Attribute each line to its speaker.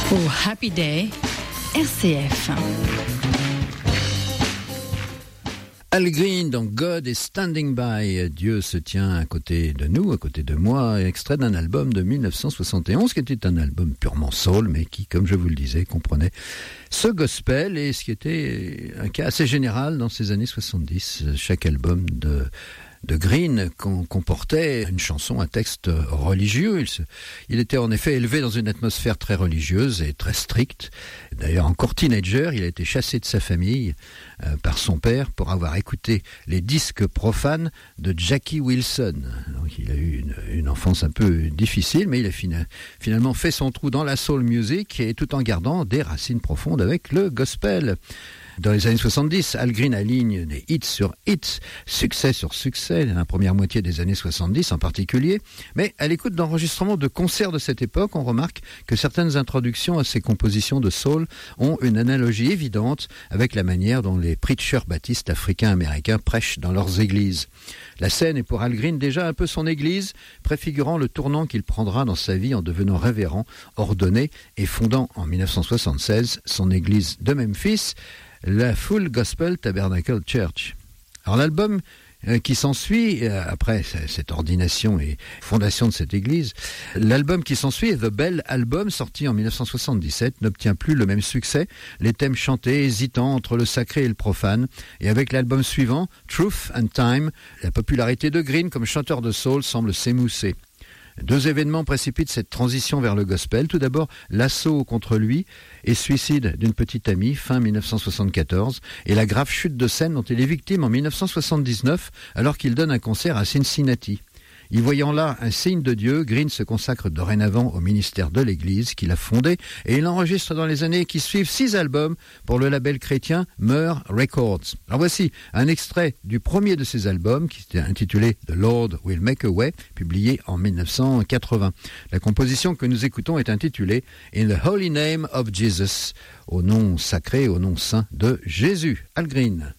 Speaker 1: Au Happy Day, RCF.
Speaker 2: Al Green, donc God is Standing By, Dieu se tient à côté de nous, à côté de moi, extrait d'un album de 1971, qui était un album purement soul, mais qui, comme je vous le disais, comprenait ce gospel, et ce qui était un cas assez général dans ces années 70. Chaque album de Green comportait une chanson, un texte religieux. Il était en effet élevé dans une atmosphère très religieuse et très stricte. D'ailleurs, encore teenager, il a été chassé de sa famille par son père pour avoir écouté les disques profanes de Jackie Wilson. Donc, il a eu une enfance un peu difficile, mais il a finalement fait son trou dans la soul music, et tout en gardant des racines profondes avec le gospel. Dans les années 70, Al Green aligne des hits sur hits, succès sur succès, dans la première moitié des années 70 en particulier. Mais à l'écoute d'enregistrements de concerts de cette époque, on remarque que certaines introductions à ces compositions de soul ont une analogie évidente avec la manière dont les preachers baptistes africains-américains prêchent dans leurs églises. La scène est pour Al Green déjà un peu son église, préfigurant le tournant qu'il prendra dans sa vie en devenant révérend, ordonné et fondant en 1976 son église de Memphis, la Full Gospel Tabernacle Church. Alors l'album qui s'ensuit, après cette ordination et fondation de cette église, l'album qui s'ensuit, The Bell Album, sorti en 1977, n'obtient plus le même succès, les thèmes chantés hésitant entre le sacré et le profane, et avec l'album suivant, Truth and Time, la popularité de Green comme chanteur de soul semble s'émousser. Deux événements précipitent cette transition vers le gospel. Tout d'abord, l'assaut contre lui et suicide d'une petite amie fin 1974, et la grave chute de scène dont il est victime en 1979 alors qu'il donne un concert à Cincinnati. Y voyant là un signe de Dieu, Green se consacre dorénavant au ministère de l'Église qu'il a fondé, et il enregistre dans les années qui suivent 6 albums pour le label chrétien Myrrh Records. Alors voici un extrait du premier de ces albums qui était intitulé The Lord Will Make a Way, publié en 1980. La composition que nous écoutons est intitulée In the Holy Name of Jesus, au nom sacré, au nom saint de Jésus. Al Green.